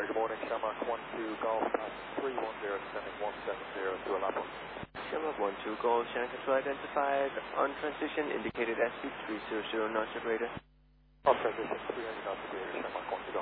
good morning, Shamrock 12 Golf, 310, descending 170 to Alapolis. Shamrock 12 Golf, Shannon Control identified on transition, indicated SB 300 knots of radar. On transition, 300 knots of radar, Shamrock 12 Golf.